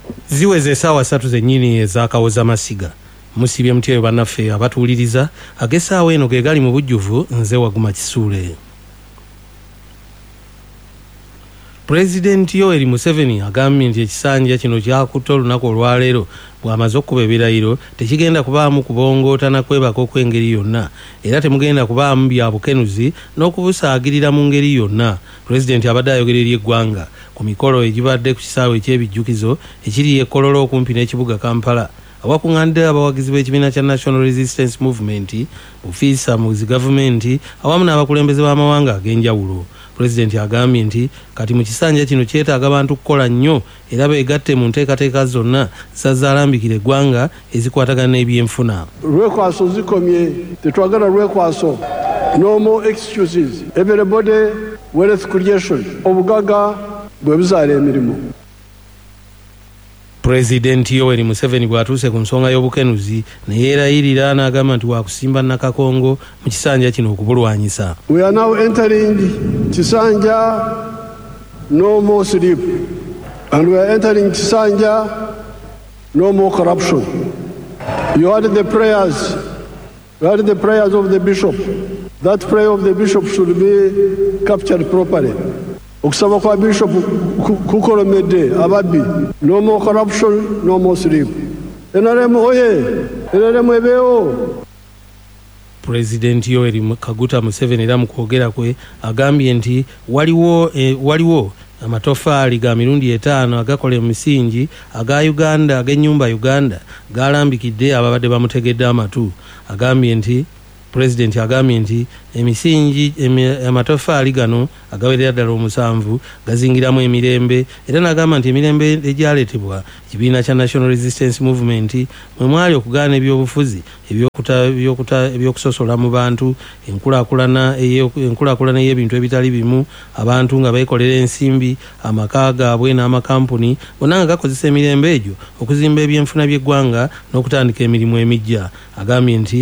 ziweze essaawa 3 zennyini ezakawoza masiga musibye mutyeyo bannaffe abatuwuliriza ag'essaawa eno ge gali mu bujjuvu nze Waguma Kisuule. Pulezidenti Yoweri Museveni agambye nti ekisanja kino kyakutte olunaku olwaleero bw'amaze okuba ebirayiro tekigenda kubaamu kubongoota na kwebaka okw'engeri yonna era temugenda kubaamu bya bukenuzi n'okubusaagirira mu ngeri yonna. Pulezidenti abadde ayogera eri eggwanga ku mikolo egibadde ku kisaawe eky'ebijjukizo ekiri ekkololo okumpi n'ekibuga Kampala awakuŋŋaanidde abawagizi b'ekibiina kya National Resistance Movement, bufiisa mu zi gavumenti awamu n'abakulembeze b'amawanga ag'enjawulo. Pulezidenti agambye nti kati mu kisanja kino kyetaaga abantu kukola nnyo era beegatte mu nteekateeka zonna zazaalambikira eggwanga ezikwatagana n'ebyenfuna. Lwekwaso zikomye, tetwagala lwekwaso. No more excuses. Everybody wealth creation. Obugaga bwe buzaala emirimu. Pulezidenti Yoweri Museveni bw'atuuse ku nsonga y'obukenuzi ne yeerayirira n'agamba nti waakusimba Nakakongo mu kisanja kino okubulwanyisa. We are now entering Kisanja no more sleep, and we are entering Kisanja no more corruption. You heard the prayers. You heard the prayers of the bishop. That prayer of the bishop should be captured properly. Okusaba kwa bishop kukolomedde ababbi. No more corruption, no more sleep. NRM oye, NRM ebeewo. Pulezidenti Yoweri Kaguta Museveni era mu kwogera kwe agambye nti waliwo amatofaali ga mirundi 5 agakola mu misingi aga Uganda ag'ennyumba Uganda galambikidde ababadde bamutegedde amatu. Pulezidenti agambye nti emisingi amatofaali gano agawerera ddala 7 gazingiramu emirembe era n'agamba nti emirembe egyaleetebwa ekibiina kya National Resistance Movement mwe mwali okugaana ebyobufuzi ebyokusosola mu bantu enkulaakulana y'ebintu ebitali bimu abantu nga beekolera ensimbi amaka gaabwe n'amakampuni bonna nga gakozesa emirembe egyo okuzimba ebyenfuna by'eggwanga n'okutandika emirimu emijja. Agambye nti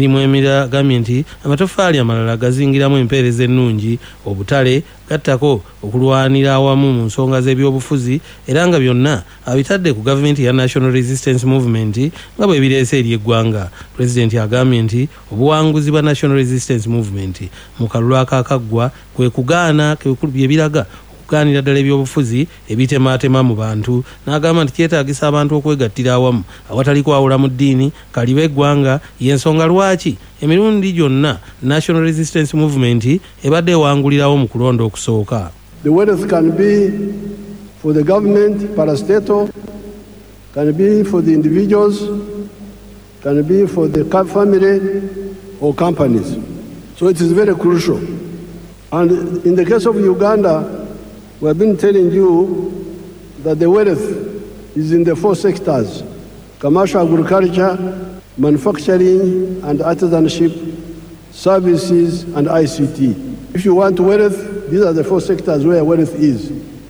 amatofaali amalala gazingiramu empeereza ennungi obutale gattako okulwanira awamu mu nsonga z'ebyobufuzi era nga byonna abitadde ku gavumenti ya National Resistance Movement nga bwe bireese eri eggwanga. Pulezidenti agambye nti obuwanguzi bwa National Resistance Movement mu kalulu akakaggwa kwe kugaana bye biraga okugaanira ddala ebyobufuzi ebitematema mu bantu n'agamba nti kyetaagisa abantu okwegattira awamu awatali kwawula mu ddiini kaliba eggwanga y'ensonga lwaki emirundi gyonna National Resistance Movement ebadde ewangulirawo mu kulonda okusooka. The wealth can be for the government, parastatal, can be for the individuals, can be for the family or companies. So it is very crucial. And in the case of Uganda, we have been telling you that the wealth is in the 4 sectors: commercial agriculture, manufacturing and artisanship, services and ICT. If you want wealth, these are the 4 sectors where wealth is.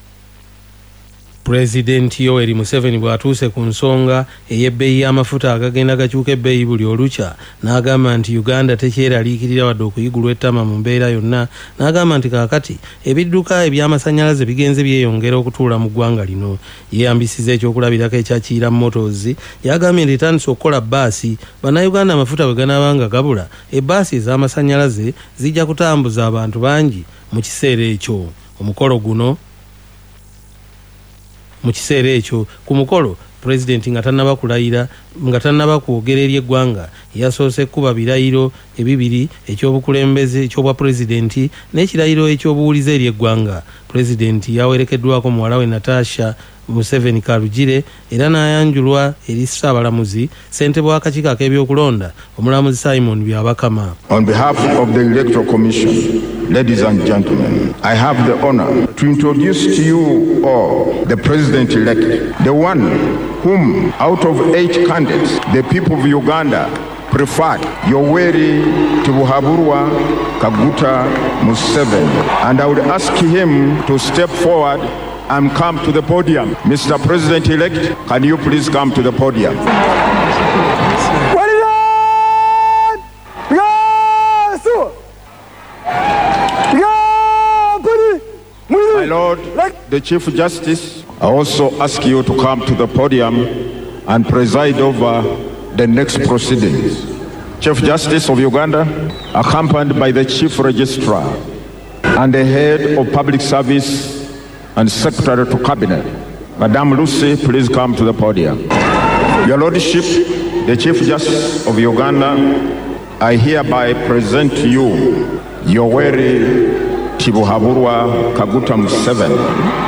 Pulezidenti Yoweri Museveni bw'atuuse ku nsonga ey'ebbeeyi y'amafuta agagenda gakyuka ebbeeyi buli olukya n'agamba nti Uganda tekyeraliikirira wadde okuyigulwa ettama mu mbeera yonna n'agamba nti kaakati ebidduka eby'amasannyalaze bigenze byeyongera okutuula mu ggwanga lino. Yeeyambisizza ekyokulabirako ekya Kiira Motors yagambye nti etandise okukola bbaasi bannayuganda amafuta bwe ganaabanga gabula ebbaasi ez'amasannyalaze zijja kutambuza abantu bangi mu kiseera ekyo. Mu kiseera ekyo ku mukolo Pulezidenti nga tannaba kwogera eri eggwanga yasoose kuba birayiro ebibiri eky'obukulembeze eky'obwa pulezidenti n'ekirayiro eky'obuwulize eri eggwanga. Pulezidenti yawerekeddwako muwala we Natasha Museveni Kalugire era n'ayanjulwa eri Ssaabalamuzi ssentebe w'akakiiko ak'ebyokulonda omulamuzi Simon Byabakama. On behalf of the Electoral Commission, ladies and gentlemen, I have the honor to introduce to you all the President-elect, the one whom out of 8 candidates the people of Uganda preferred, Yoweri Tibuhaburwa Kaguta Museveni. And I would ask him to step forward and come to the podium. Mr. President-elect, can you please come to the podium? My Lord, the Chief Justice I also ask you to come to the podium and preside over the next proceedings. Chief Justice of Uganda, accompanied by the Chief Registrar and the Head of Public Service and Secretary to Cabinet, Madame Lucy, please come to the podium. Your Lordship, the Chief Justice of Uganda, I hereby present to you Yoweri Tibuhaburwa Kaguta Museveni,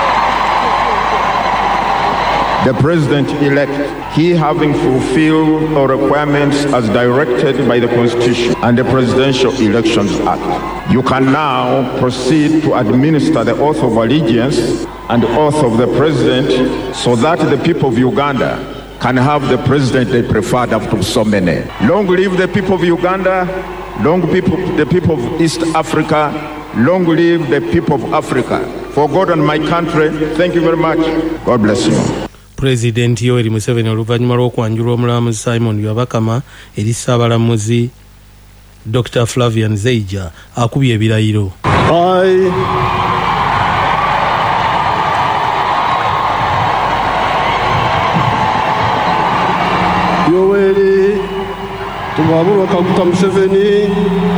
the President-elect, he having fulfilled all requirements as directed by the Constitution and the Presidential Elections Act. You can now proceed to administer the oath of allegiance and the oath of the President so that the people of Uganda can have the President they preferred after so many. Long live the people of Uganda, long live the people of East Africa, long live the people of Africa. For God and my country, thank you very much. God bless you. President Yoweri Museveni oluvannyuma lw'okwanjula omulamuzi Simon Byabakama eri Ssaabalamuzi Dr. Flavian Zeija akubye ebirayiro. Yoweri Tibuhaburwa Kaguta Museveni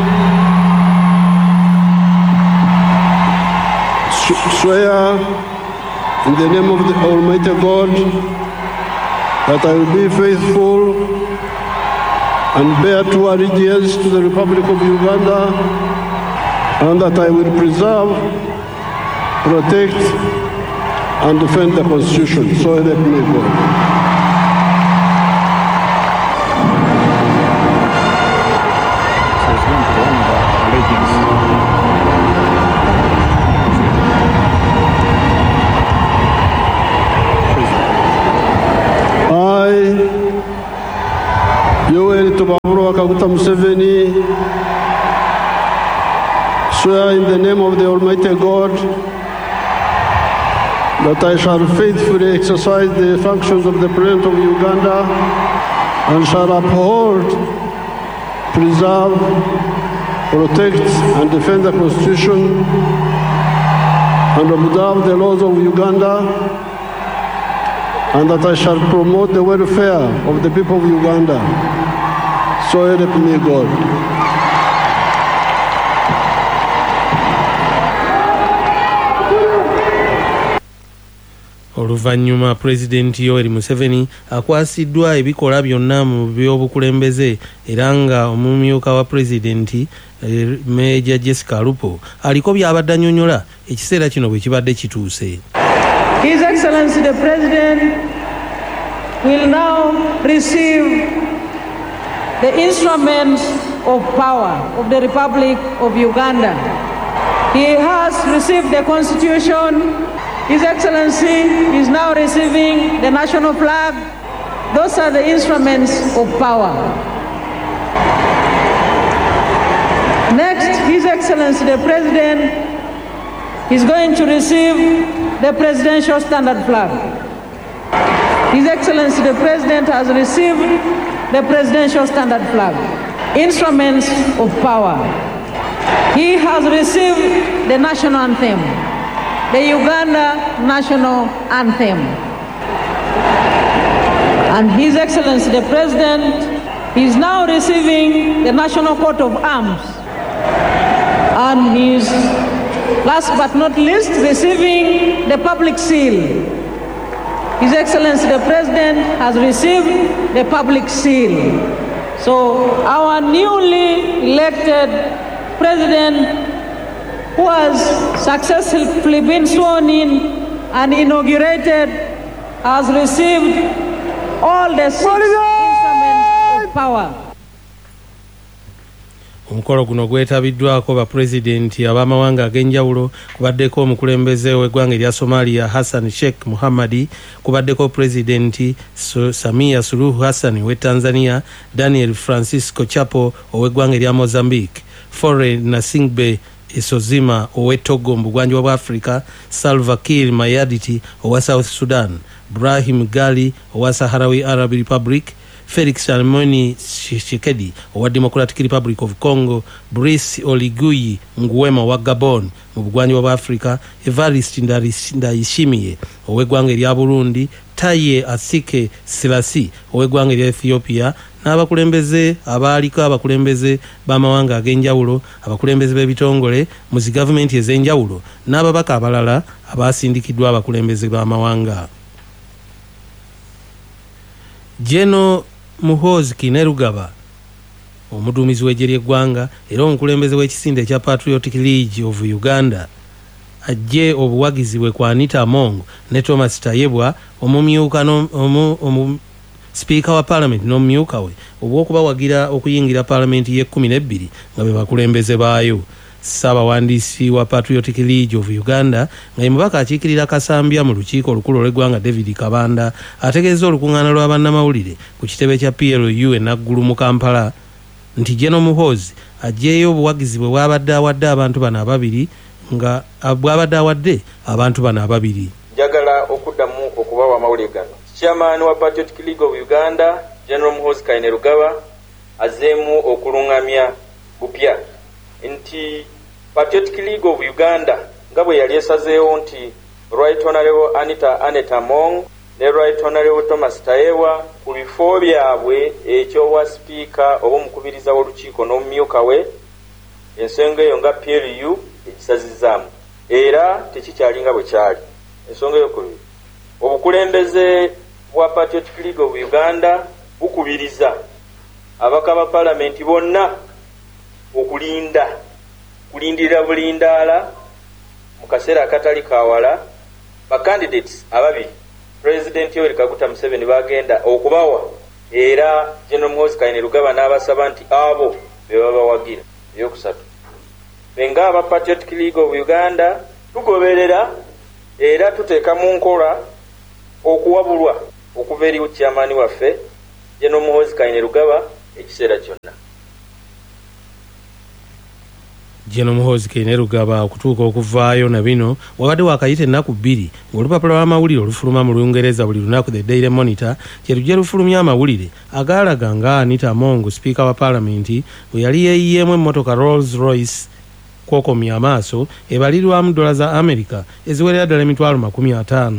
swear in the name of the Almighty God that I will be faithful and bear true allegiance to the Republic of Uganda, and that I will preserve, protect, and defend the Constitution. So help me God. Yoweri Tibuhaburwa Kaguta Museveni swear in the name of the Almighty God that I shall faithfully exercise the functions of the President of Uganda and shall uphold, preserve, protect, and defend the Constitution and observe the laws of Uganda, and that I shall promote the welfare of the people of Uganda. So help me God. Oluvannyuma Pulezidenti Yoweri Museveni akwasiddwa ebikola byonna mu by'obukulembeze era nga omumyuka wa Pulezidenti Major Jessica Alupo aliko by'abadde annyonnyola ekiseera kino bwe kibadde kituuse. His Excellency the President will now receive the instruments of power of the Republic of Uganda. He has received the Constitution. His Excellency is now receiving the national flag. Those are the instruments of power. Next, His Excellency the President is going to receive the Presidential Standard Flag. His Excellency the President has received the Presidential Standard Flag. Instruments of power. He has received the national anthem, the Uganda national anthem. And His Excellency the President is now receiving the National Coat of Arms. And he is, last but not least, receiving the public seal. His Excellency the President has received the public seal. So our newly elected President, who has successfully been sworn in and inaugurated, has received all the 6 instruments of power. Omukolo guno gwetabiddwako ba Pulezidenti ab'amawanga ag'enjawulo, kubaddeko omukulembeze w'eggwanga erya Somalia Hassan Sheikh Mohamadi, kubaddeko Pulezidenti Samia Suluhu Hassan w'e Tanzania, Daniel Francisco Chapo ow'eggwanga erya Mozambique, Faure Gnassingbe Esozima ow'e Togo mu bugwanjuba bwa Africa, Salva Kiir Mayardit owa South Sudan, Brahim Gali owa Sahrawi Arab Republic, Felix Antoine Tshisekedi owa Democratic Republic of Congo, Brice Oligui Nguema wa Gabon mu bugwanjuba bwa Africa, Evariste Ndayishimiye ow'eggwanga erya Burundi, Taye Asike Selassie ow'eggwanga erya Ethiopia, n'abakulembeze abaaliko abakulembeze b'amawanga ag'enjawulo, abakulembeze b'ebitongole mu zi gavumenti ez'enjawulo, n'ababaka abalala abaasindikiddwa abakulembeze b'amawanga. Jeno Muhoozi Kainerugaba omuduumizi w'eggye ly'eggwanga era omukulembeze w'ekisinde ekya Patriotic League of Uganda ajje obuwagizi bwe kwa Anita Among ne Thomas Tayebwa omumyuka Speaker wa Parliament n'omumyuka we obw'okubawagira okuyingira Parliament y'e12 nga be bakulembeze baayo. Ssaabawandiisi wa Patriotic League of Uganda nga ye mubaka akiikirira Kasambya mu lukiiko olukulu olw'eggwanga David Kabanda ategeeza olukuŋŋaana lwa bannamawulire ku kitebe kya PLU enaggulu mu Kampala nti Jeno Muhoozi ajjeeyo obuwagizi bwe bwabadde awadde abantu bano ababiri nga bwabadde awadde abantu bano ababiri. Njagala okuddamu okubawa amawulire gano. Chairman wa Patriotic League of Uganda General Muhoozi Kainerugaba azeemu okulungamya bupya nti Patriotic League of Uganda nga bwe yali esazeewo nti Right Honorable Anita Among ne Right Honorable Thomas Tayebwa ku bifo byabwe ekyowa Speaker oba omukubiriza w'olukiiko n'omumyuka we ensonga eyo nga PLU ekisazizaamu era tekikyali nga bwe kyali. Ensonga eyo kubiri obukulembeze bwa Patriotic League of Uganda bukubiriza abaka ba Parliament bonna kulindira bulindaala mu kaseera akatali kawala ba candidates ababiri President Yoweri Kaguta Museveni bagenda okubawa era General Muhoozi Kainerugaba n'abasaba nti abo be babawagira. Eyokusatu benga aba Patriotic League of Uganda tugoberera era tuteeka mu nkola okuwabulwa okuva eri chairman waffe General Muhoozi Kainerugaba ekiseera kyonna. Jeno Muhoozi Kainerugaba okutuuka okuvaayo na bino wabadde wakayita ennaku 2 ng'olupapula lw'amawulire olufuluma mu Lungereza buli lunaku The Daily Monitor kye lujja lufulumya amawulire agaalaga nga Anita Among Speaker wa Parliament bwe yali yeeyiyeemu emmotoka Rolls Royce kwokomya amaaso ebalirwamu $dola za America eziwerera ddala $50,000.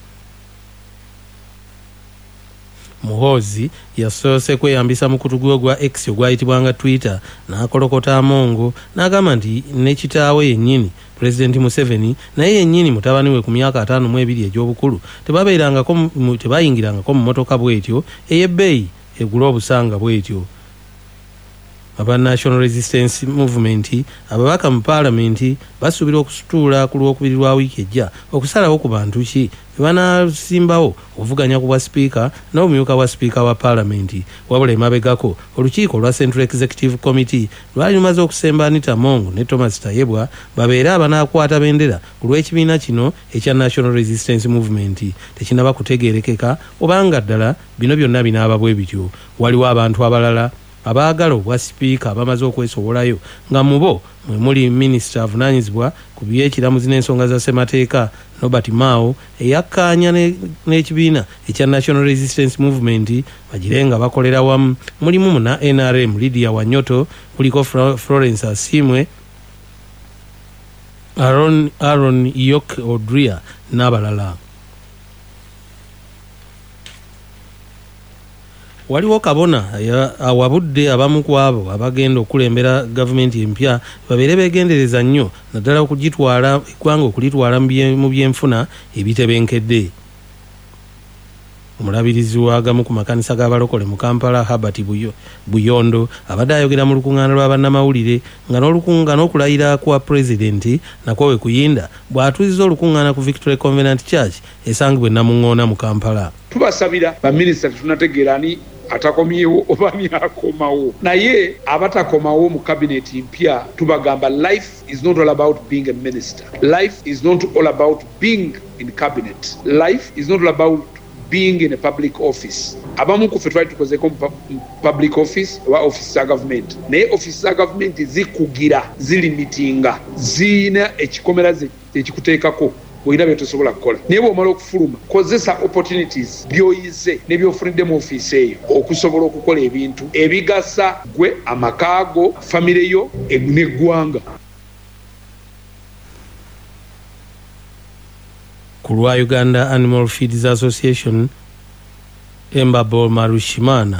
Muhoozi yasoose kweyambisa mukutu gwe gwa X ogwayitibwanga Twitter n'akolokota Amongo n'agamba nti ne kitaawe yennyini President Museveni naye yennyini mutabani we ku myaka 52 egy'obukulu tebayingirangako mu mmotoka bw'etyo ey'ebbeeyi egula obusanga bw'etyo. Aba National Resistance Movement ababaka mu Parliament basuubira okusutuula ku Lwokubiri lwa wiiki ejja okusalawo ku bantu ki banasimbawo okuvuganya ku bwa Speaker n'omumyuka wa Speaker wa Parliament. Wabula emabegako olukiiko lwa Central Executive Committee lwali lumaze okusemba Anita Among ne Thomas Tayebwa babeera abanaakwata bendera ku lw'ekibiina kino ekya National Resistance Movement. Tekinaba kutegeerekeka obanga ddala bino byonna binaaba bwe bityo. Waliwo abantu abalala abaagala obwa Speaker bamaze okwesobolayo nga mubo mwe muli Minisita avunaanyizibwa ku by'ekiramuzi n'ensonga za ssemateeka Robert Mao eyakkaanya n'ekibiina ekya National Resistance Movement bagire nga bakolera wamu. Mulimu muna NRM Lydia Wanyoto, kuliko Florence Asimwe, Aaron Yok Odria n'abalala. Waliwo kabona awabudde abamu ku abo abagenda okulembera gavumenti empya babeere beegendereza nnyo naddala okugitwala eggwanga okulitwala mu byenfuna ebitebenkedde. Omulabirizi w'agamu ku makanisa g'abalokole mu Kampala Herbert Buyondo abadde ayogera mu lukuŋŋaana lwa bannamawulire nga n'okulayira kwa pulezidenti nakwo we kuyinda bw'atuuzizza olukuŋŋaana ku Victory Covenant Church esangibwa e Namuŋŋoona mu Kampala. Tubasabira baminisita tunategeera ani atakomyewo oba ani akomawo, naye abatakomawo mu kabineti mpya tubagamba life is not all about being a minister. Life is not all about being in cabinet. Life is not all about being in a public office. Abamu ku ffe twali tukozeeko public office oba office za government, naye office za government zikugira, zilimitinga, zirina ekikomera ekikuteekako olina bye tosobola kukola naye bw'omala okufuluma kozesa opportunities by'oyize ne by'ofunidde mu ofiisi eyo okusobola okukola ebintu ebigasa gwe amakaago famire yo n'eggwanga. Ku lwa Uganda Animal Feeds Association, Embabo Marushimana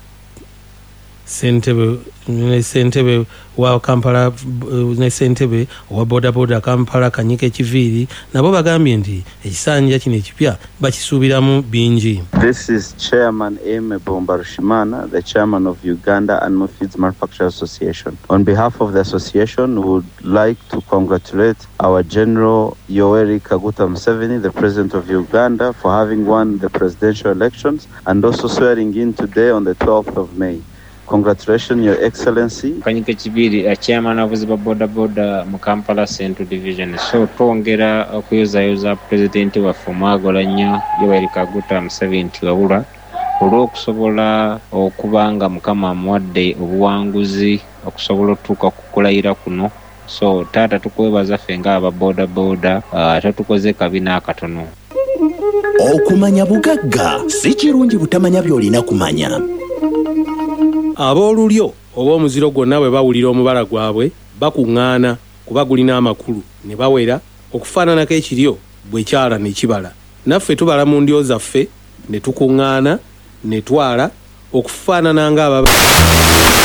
Sentebe wa Kampala ne Sentebe wa bodaboda Kampala Kanyike Kiviri nabo bagambye nti ekisanja kino ekipya bakisuubiramu bingi. This is Chairman Embabo Marushimana, the chairman of Uganda Animal Feeds Manufacturers Association. On behalf of the association, we would like to congratulate our General Yoweri Kaguta Museveni, the President of Uganda, for having won the presidential elections and also swearing in today on the 12th of May. Congratulations, Your Excellency. Kanyike Kibiri, chairman of the boda mu Kampala Central Division. So twongera okuyozayoza President wa Fumagola nnyo Yoweri Kaguta Museveni Wabula olw'okusobola okubanga Mukama amuwadde obuwanguzi okusobola otuuka ku kulayira kuno. So taata tukwebaza ffe ng'aba boda tatukoze kabi n'akatono. Okumanya bugagga si kirungi butamanya by'olina kumanya. Aboolulyo oba omuziro gwonna bwe bawulira omubala gwabwe bakuŋŋaana kuba gulina amakulu ne bawera okufaananako ekiryo bwe kyala ne kibala. Naffe tubala mu ndyo zaffe ne tukuŋŋaana ne twala okufaanana ng'ababa